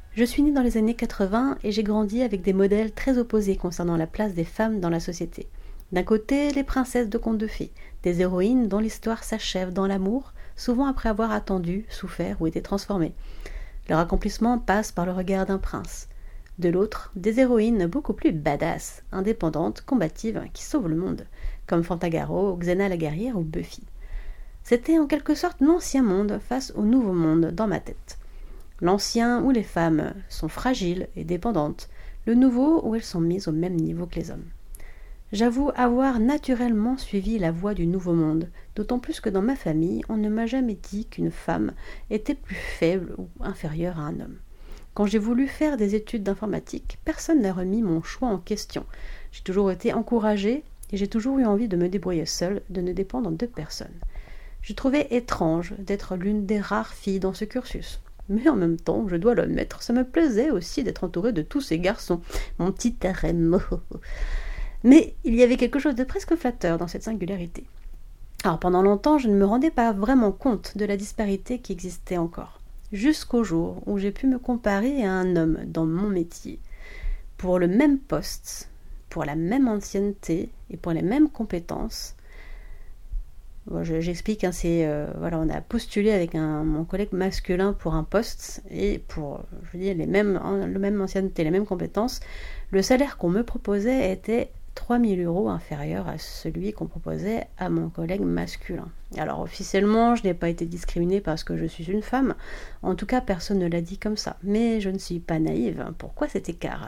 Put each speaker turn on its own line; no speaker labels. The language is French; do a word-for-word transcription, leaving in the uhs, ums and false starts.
Je suis née dans les années quatre-vingts et j'ai grandi avec des modèles très opposés concernant la place des femmes dans la société. D'un côté, les princesses de contes de fées, des héroïnes dont l'histoire s'achève dans l'amour, souvent après avoir attendu, souffert ou été transformées. Leur accomplissement passe par le regard d'un prince. De l'autre, des héroïnes beaucoup plus badass, indépendantes, combatives, qui sauvent le monde, comme Fantagaro, Xena la guerrière ou Buffy. C'était en quelque sorte l'ancien monde face au nouveau monde dans ma tête. L'ancien où les femmes sont fragiles et dépendantes, le nouveau où elles sont mises au même niveau que les hommes. J'avoue avoir naturellement suivi la voie du nouveau monde, d'autant plus que dans ma famille, on ne m'a jamais dit qu'une femme était plus faible ou inférieure à un homme. Quand j'ai voulu faire des études d'informatique, personne n'a remis mon choix en question. J'ai toujours été encouragée et j'ai toujours eu envie de me débrouiller seule, de ne dépendre de personne. Je trouvais étrange d'être l'une des rares filles dans ce cursus. Mais en même temps, je dois l'admettre, ça me plaisait aussi d'être entourée de tous ces garçons. Mon petit harem. Mais il y avait quelque chose de presque flatteur dans cette singularité. Alors pendant longtemps, je ne me rendais pas vraiment compte de la disparité qui existait encore. Jusqu'au jour où j'ai pu me comparer à un homme dans mon métier. Pour le même poste, pour la même ancienneté et pour les mêmes compétences. Bon, je, j'explique, hein, c'est, euh, voilà, on a postulé avec un, mon collègue masculin pour un poste et pour, je veux dire, les mêmes, hein, le même ancienneté, les mêmes compétences, le salaire qu'on me proposait était trois mille euros inférieur à celui qu'on proposait à mon collègue masculin. Alors officiellement, je n'ai pas été discriminée parce que je suis une femme, en tout cas personne ne l'a dit comme ça, mais je ne suis pas naïve, pourquoi cet écart alors ?